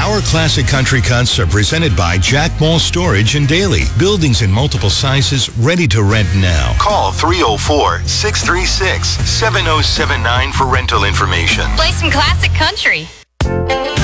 Our Classic Country Cuts are presented by Jack Mall Storage in Daly. Buildings in multiple sizes ready to rent now. Call 304-636-7079 for rental information. Play some classic country.